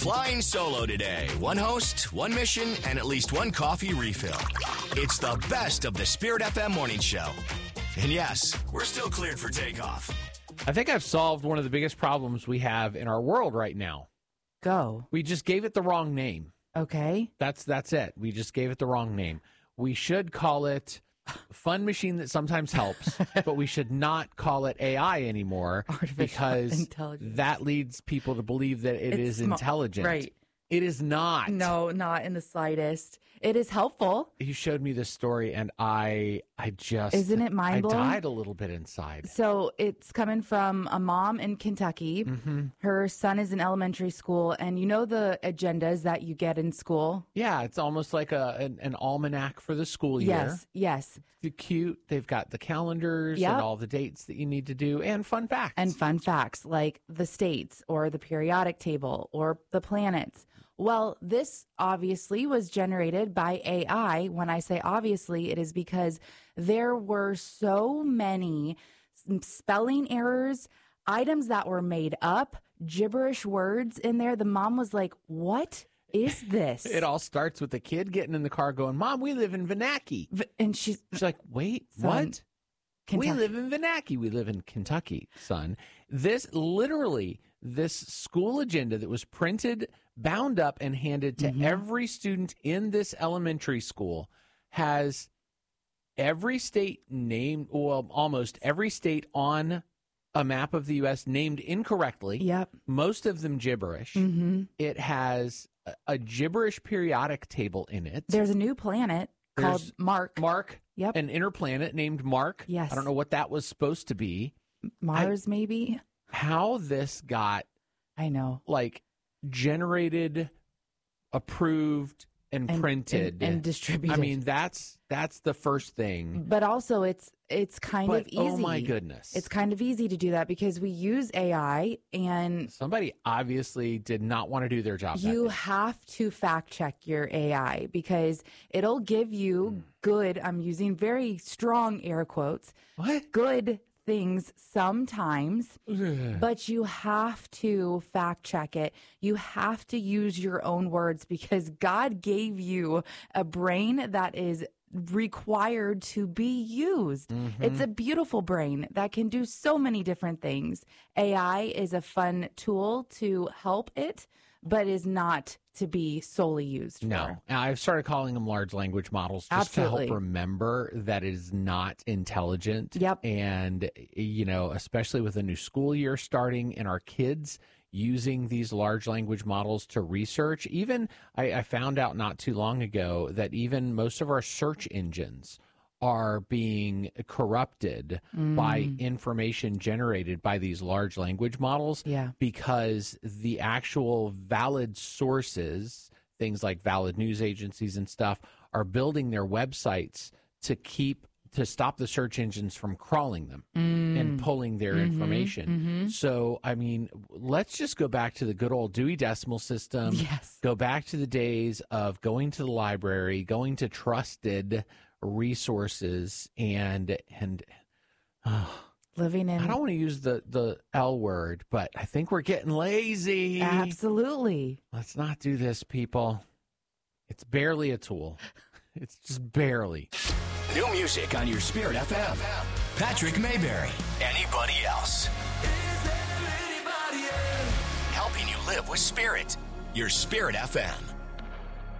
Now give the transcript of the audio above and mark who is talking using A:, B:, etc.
A: Flying solo today. One host, one mission, and at least one coffee refill. It's the best of the Spirit FM morning show. And yes, we're still cleared for takeoff.
B: I think I've solved one of the biggest problems we have in our world right now.
C: Go.
B: We just gave it the wrong name.
C: Okay.
B: That's it. We just gave it the wrong name. We should call it Fun Machine That Sometimes Helps, but we should not call it AI anymore because that leads people to believe that it is intelligent.
C: Right.
B: It is not.
C: No, not in the slightest. It is helpful.
B: You showed me this story, and I just...
C: Isn't it mind-blowing?
B: I died a little bit inside.
C: So it's coming from a mom in Kentucky. Mm-hmm. Her son is in elementary school, and you know the agendas that you get in school?
B: Yeah, it's almost like an almanac for the school year.
C: Yes.
B: It's cute. They've got the calendars and all the dates that you need to do, and fun facts.
C: And fun facts, like the states, or the periodic table, or the planets. Well, this obviously was generated by AI. When I say obviously, it is because there were so many spelling errors, items that were made up, gibberish words in there. The mom was like, what is this?
B: It all starts with the kid getting in the car going, Mom, we live in Venaki.
C: And she's
B: like, wait,
C: son,
B: what?
C: Kentucky.
B: We live in Venaki. We live in Kentucky, son. This school agenda that was printed, bound up, and handed to every student in this elementary school has every state named, well, almost every state on a map of the U.S. named incorrectly.
C: Yep.
B: Most of them gibberish. Mm-hmm. It has a gibberish periodic table in it.
C: There's a new planet called Mark.
B: Mark.
C: Yep.
B: An inner planet named Mark.
C: Yes.
B: I don't know what that was supposed to be.
C: Mars, maybe?
B: How this got,
C: I know,
B: like, generated, approved, and printed.
C: And distributed.
B: I mean, that's the first thing.
C: But also, it's kind of easy.
B: Oh, my goodness.
C: It's kind of easy to do that because we use AI, and
B: somebody obviously did not want to do their job.
C: You have to fact check your AI because it'll give you good, I'm using very strong air quotes, good things sometimes, but you have to fact check it. You have to use your own words because God gave you a brain that is required to be used. It's a beautiful brain that can do so many different things. AI is a fun tool to help it, but is not to be solely used for.
B: No. I've started calling them large language models just to help remember that it is not intelligent.
C: Yep.
B: And, especially with a new school year starting and our kids using these large language models to research. Even I found out not too long ago that even most of our search engines are being corrupted by information generated by these large language models because the actual valid sources, things like valid news agencies and stuff, are building their websites to stop the search engines from crawling them and pulling their information. So, I mean, let's just go back to the good old Dewey Decimal System.
C: Yes.
B: Go back to the days of going to the library, going to trusted resources and
C: living in.
B: I don't want to use the L word, but I think we're getting lazy.
C: Absolutely.
B: Let's not do this, people. It's barely a tool. It's just barely.
A: New music on your Spirit FM. Patrick Mayberry. Anybody else? Helping you live with Spirit. Your Spirit FM.